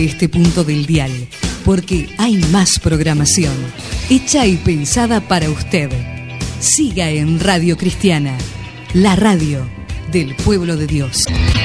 Este punto del dial, porque hay más programación, hecha y pensada para usted. Siga en Radio Cristiana, la radio del pueblo de Dios.